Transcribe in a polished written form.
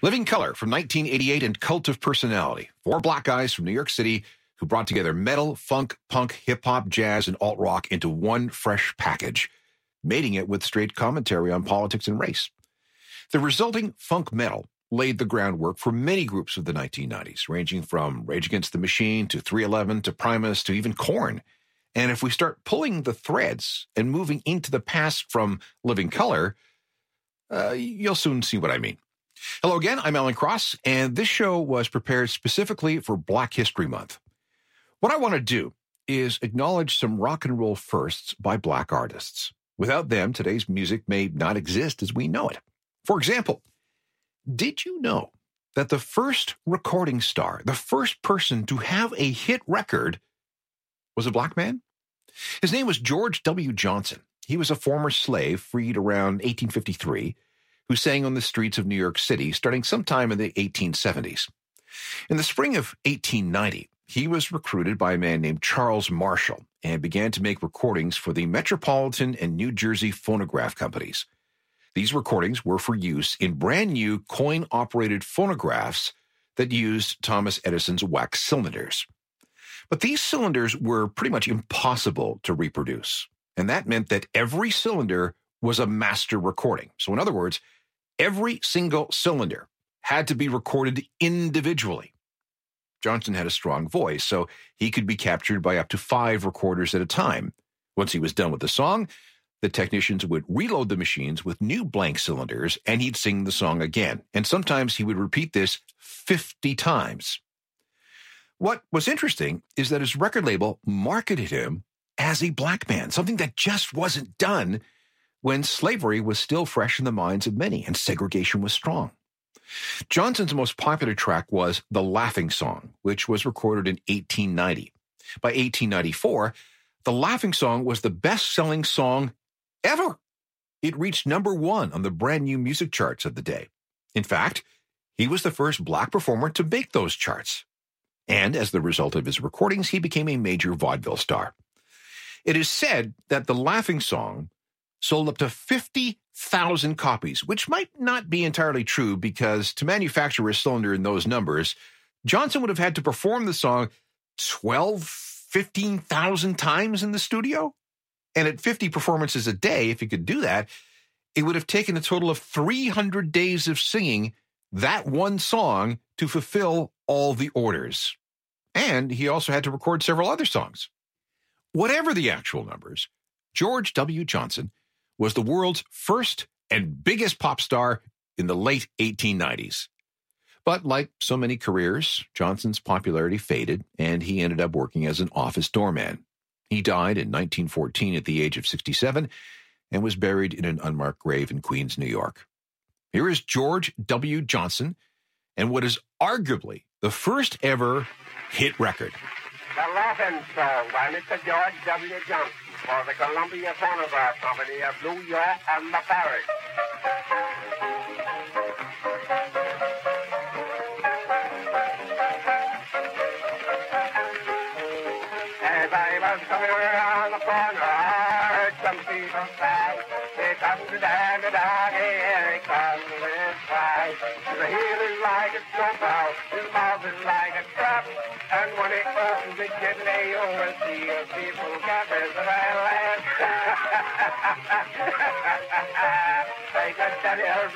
Living Color from 1988 and Cult of Personality. Four black guys from New York City who brought together metal, funk, punk, hip-hop, jazz, and alt-rock into one fresh package, mating it with straight commentary on politics and race. The resulting funk metal laid the groundwork for many groups of the 1990s, ranging from Rage Against the Machine to 311 to Primus to even Korn. And if we start pulling the threads and moving into the past from Living Color, you'll soon see what I mean. Hello again, I'm Alan Cross, and this show was prepared specifically for Black History Month. What I want to do is acknowledge some rock and roll firsts by black artists. Without them, today's music may not exist as we know it. For example, did you know that the first recording star, the first person to have a hit record, was a black man? His name was George W. Johnson. He was a former slave freed around 1853 who sang on the streets of New York City starting sometime in the 1870s. In the spring of 1890, he was recruited by a man named Charles Marshall and began to make recordings for the Metropolitan and New Jersey phonograph companies. These recordings were for use in brand new coin-operated phonographs that used Thomas Edison's wax cylinders. But these cylinders were pretty much impossible to reproduce, and that meant that every cylinder was a master recording. So in other words, every single cylinder had to be recorded individually. Johnson had a strong voice, so he could be captured by up to 5 recorders at a time. Once he was done with the song, the technicians would reload the machines with new blank cylinders, and he'd sing the song again. And sometimes he would repeat this 50 times. What was interesting is that his record label marketed him as a black man, something that just wasn't done when slavery was still fresh in the minds of many and segregation was strong. Johnson's most popular track was The Laughing Song, which was recorded in 1890. By 1894, The Laughing Song was the best-selling song ever. It reached number 1 on the brand new music charts of the day. In fact, he was the first black performer to make those charts. And as the result of his recordings, he became a major vaudeville star. It is said that The Laughing Song sold up to 50,000 copies, which might not be entirely true because to manufacture a cylinder in those numbers, Johnson would have had to perform the song 15,000 times in the studio. And at 50 performances a day, if he could do that, it would have taken a total of 300 days of singing that one song to fulfill all the orders. And he also had to record several other songs. Whatever the actual numbers, George W. Johnson was the world's first and biggest pop star in the late 1890s. But like so many careers, Johnson's popularity faded, and he ended up working as an office doorman. He died in 1914 at the age of 67 and was buried in an unmarked grave in Queens, New York. Here is George W. Johnson and what is arguably the first ever hit record. The Laughing Song by Mr. George W. Johnson for the Columbia Phonograph Company of New York and the Paris. As I was coming around the corner, I heard some people say, "Here comes the dandy dog, here he comes with his pride. The heel is like a snowplow, his mouth is like a trap, and when he opens it gently, you will see a people get his land." They got that